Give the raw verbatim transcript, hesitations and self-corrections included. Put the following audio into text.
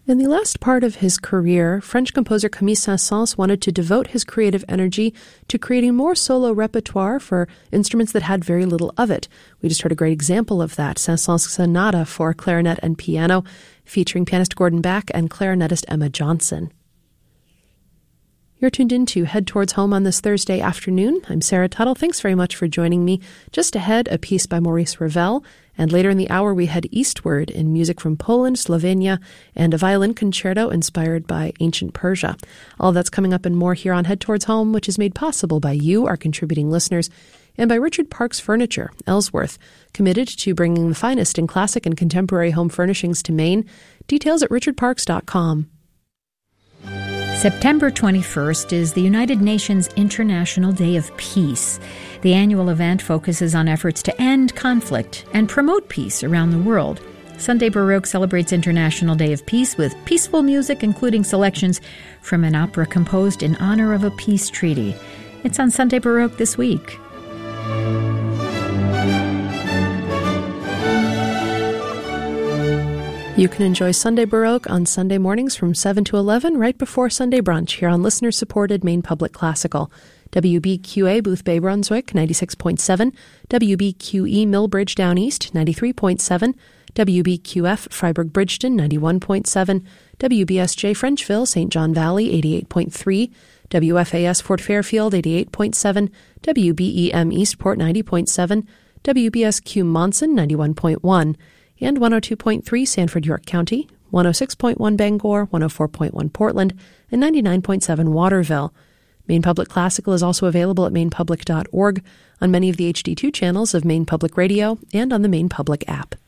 In the last part of his career, French composer Camille Saint-Saëns wanted to devote his creative energy to creating more solo repertoire for instruments that had very little of it. We just heard a great example of that, Saint-Saëns' Sonata for clarinet and piano, featuring pianist Gordon Beck and clarinetist Emma Johnson. You're tuned in to Head Towards Home on this Thursday afternoon. I'm Sarah Tuttle. Thanks very much for joining me. Just ahead, a piece by Maurice Ravel, and later in the hour we head eastward in music from Poland, Slovenia, and a violin concerto inspired by ancient Persia. All that's coming up and more here on Head Towards Home, which is made possible by you, our contributing listeners, and by Richard Parks Furniture, Ellsworth, committed to bringing the finest in classic and contemporary home furnishings to Maine. Details at richard parks dot com. September twenty-first is the United Nations International Day of Peace. The annual event focuses on efforts to end conflict and promote peace around the world. Sunday Baroque celebrates International Day of Peace with peaceful music, including selections from an opera composed in honor of a peace treaty. It's on Sunday Baroque this week. You can enjoy Sunday Baroque on Sunday mornings from seven to eleven, right before Sunday brunch, here on listener-supported Maine Public Classical. W B Q A Boothbay Brunswick, ninety-six point seven, W B Q E Millbridge Down East, ninety-three point seven, W B Q F Freiburg Bridgeton, ninety-one point seven, W B S J Frenchville, Saint John Valley, eighty-eight point three, W F A S Fort Fairfield, eighty-eight point seven, W B E M Eastport, ninety point seven, W B S Q Monson, ninety-one point one, and one oh two point three Sanford, York County, one oh six point one Bangor, one oh four point one Portland, and ninety-nine point seven Waterville. Maine Public Classical is also available at maine public dot org, on many of the H D two channels of Maine Public Radio, and on the Maine Public app.